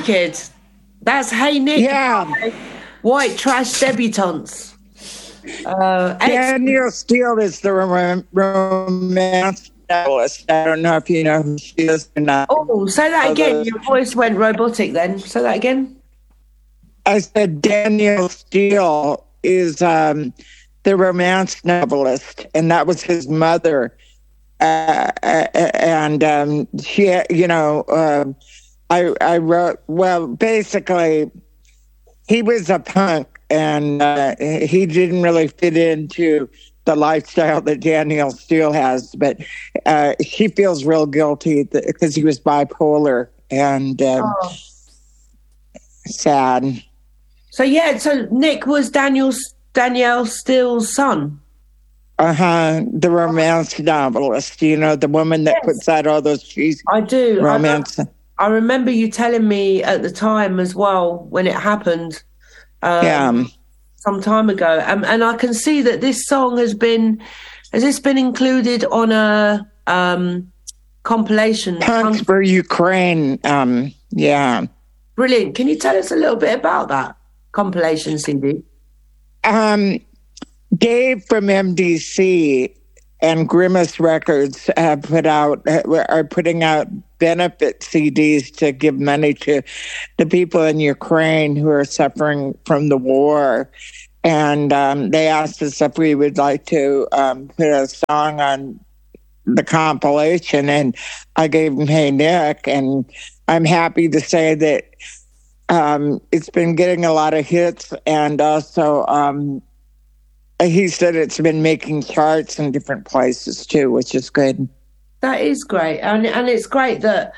Wicked. That's Hey Nick. Yeah. White Trash Debutantes. Danielle Steele is the romance novelist. I don't know if you know who she is or not. Oh, say that again. Your voice went robotic then. Say that again. I said Danielle Steele is the romance novelist, and that was his mother. And she, I wrote, well, basically, he was a punk, and he didn't really fit into the lifestyle that Danielle Steele has, but she feels real guilty because he was bipolar and sad. So Nick was Danielle Steele's son. The romance novelist, the woman that puts out all those cheesy romance. I remember you telling me at the time as well when it happened. Some time ago, and I can see that this song has been included on a compilation. Punks for Ukraine. Brilliant. Can you tell us a little bit about that compilation CD? Dave from MDC and Grimace Records are putting out benefit CDs to give money to the people in Ukraine who are suffering from the war. And they asked us if we would like to put a song on the compilation. And I gave them Hey Nick. And I'm happy to say that it's been getting a lot of hits. And also, he said it's been making charts in different places too, which is good. That is great. And it's great that,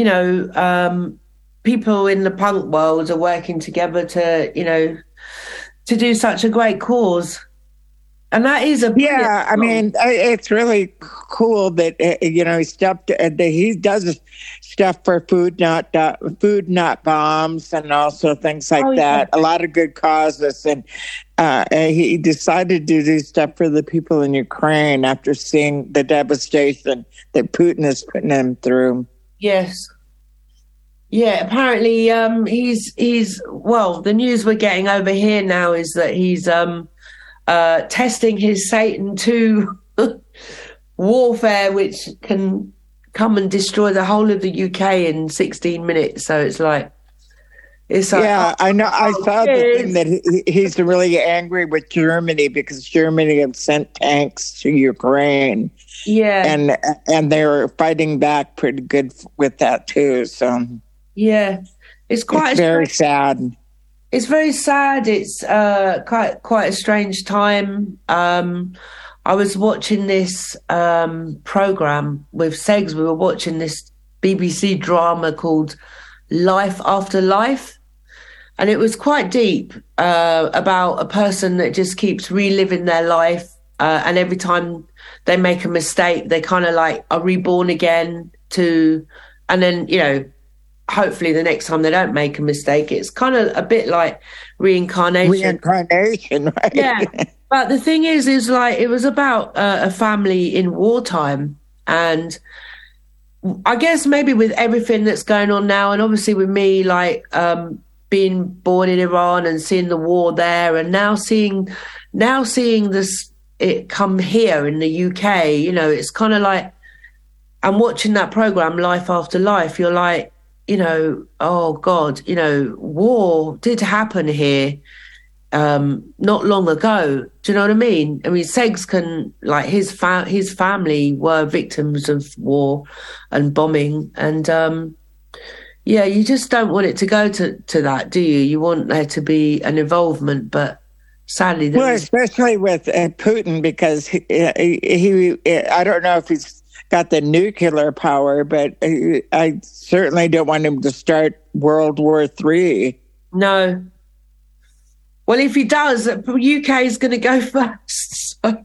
people in the punk world are working together to do such a great cause. And that is it's really cool that, he does stuff for Food Not Bombs and also things like that. Yeah. A lot of good causes. And he decided to do stuff for the people in Ukraine after seeing the devastation that Putin is putting them through. Yes. Yeah, apparently he's the news we're getting over here now is that he's testing his Satan 2 warfare, which can come and destroy the whole of the UK in 16 minutes. So it's like, I know. I saw the thing that he's really angry with Germany because Germany have sent tanks to Ukraine. Yeah, and they're fighting back pretty good with that too. So yeah, it's very sad. It's very sad. It's quite a strange time. I was watching this program with Segs. We were watching this BBC drama called Life After Life. And it was quite deep about a person that just keeps reliving their life. And every time they make a mistake, they kind of like are reborn again and then, hopefully the next time they don't make a mistake. It's kind of a bit like reincarnation. Reincarnation, right? Yeah. But the thing is like, it was about a family in wartime. And I guess maybe with everything that's going on now, and obviously with me, like, being born in Iran and seeing the war there, and now seeing this it come here in the UK, it's kind of like I'm watching that program Life After Life. You're like, oh God, war did happen here not long ago. Do you know what I mean? I mean, Segs can, like, his family were victims of war and bombing, and yeah, you just don't want it to go to that, do you? You want there to be an involvement, but sadly... especially with Putin, because he I don't know if he's got the nuclear power, but I certainly don't want him to start World War III. No. Well, if he does, the UK is going to go first, so...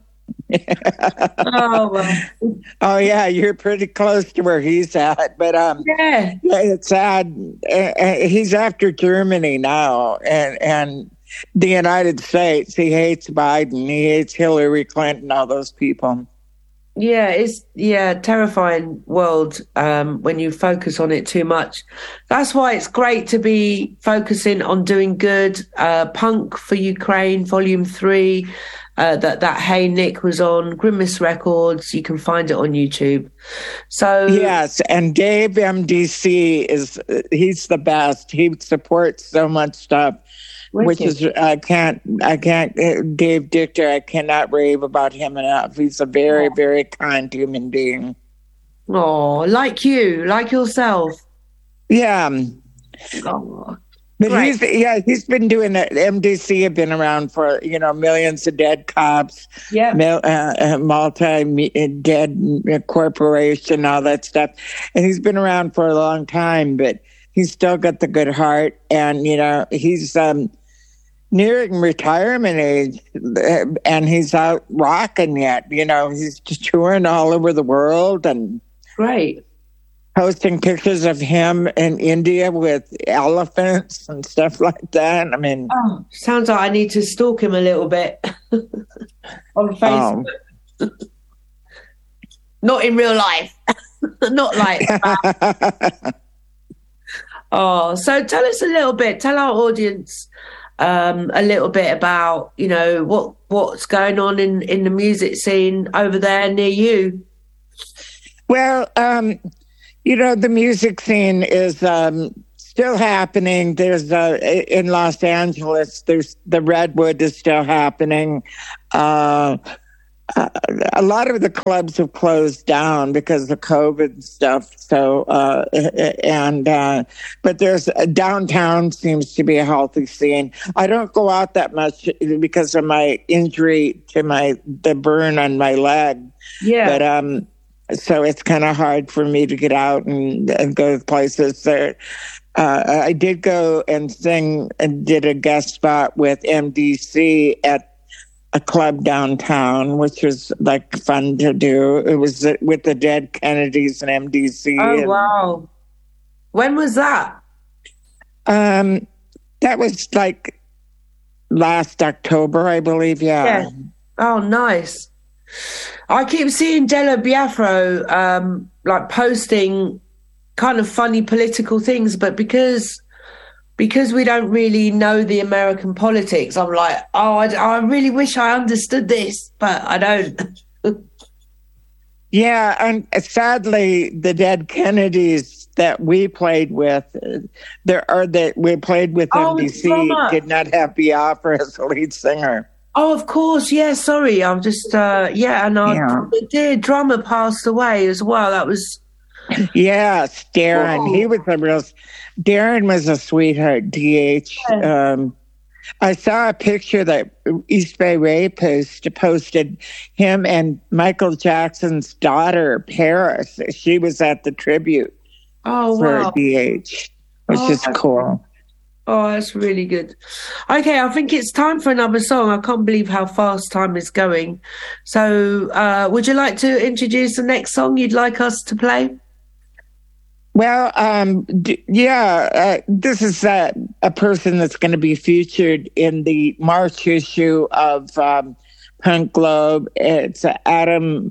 Oh yeah, you're pretty close to where he's at, but yeah, it's sad. He's after Germany now, and the United States. He hates Biden. He hates Hillary Clinton. All those people. It's terrifying world when you focus on it too much. That's why it's great to be focusing on doing good. Punk for Ukraine, Volume 3, that Hey Nick was on Grimace Records. You can find it on YouTube. So yes, and Dave MDC he's the best. He supports so much stuff. Which is I can't Dave Dichter, I cannot rave about him enough. He's a very, very kind human being. Oh, like you, like yourself. Yeah. Oh, but he's been doing it. MDC have been around for, Millions of Dead Cops, multi-dead corporation, all that stuff. And he's been around for a long time, but he's still got the good heart. And, he's nearing retirement age, and he's out rocking yet. He's touring all over the world and great, posting pictures of him in India with elephants and stuff like that. I mean, sounds like I need to stalk him a little bit on Facebook. Not in real life, not like that. So tell us a little bit. Tell our audience a little bit about what's going on in the music scene over there near you. Well, the music scene is still happening. There's in Los Angeles, there's the Redwood is still happening. A lot of the clubs have closed down because of COVID stuff. So, but there's downtown seems to be a healthy scene. I don't go out that much because of my injury to the burn on my leg. Yeah. But, so it's kind of hard for me to get out and go to places there. I did go and sing and did a guest spot with MDC at a club downtown, which was like fun to do. It was with the Dead Kennedys and MDC. Oh, wow. When was that? That was like last October, I believe. Yeah. Oh, nice. I keep seeing Della Biafro like posting kind of funny political things, but because we don't really know the American politics, I'm like, I really wish I understood this, but I don't. Yeah, and sadly, the Dead Kennedys that we played with, we played with MDC, did not have Biafra as the lead singer. Oh, of course, yeah. Sorry, I'm just the dear drummer passed away as well. That was. Yes, Darren. He was Darren was a sweetheart, DH. Yeah. I saw a picture that East Bay Ray posted him and Michael Jackson's daughter, Paris. She was at the tribute for DH, which is cool. Oh, that's really good. Okay, I think it's time for another song. I can't believe how fast time is going. So would you like to introduce the next song you'd like us to play? Well, this is a person that's going to be featured in the March issue of Punk Globe. It's Adam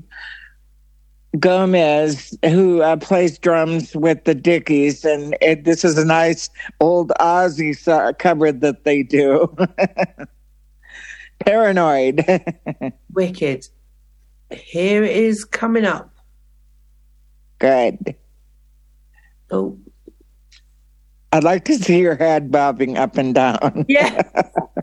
Gomez, who plays drums with the Dickies, and this is a nice old Ozzy cover that they do. Paranoid. Wicked. Here it is coming up. Good. Oh, I'd like to see your head bobbing up and down. Yeah.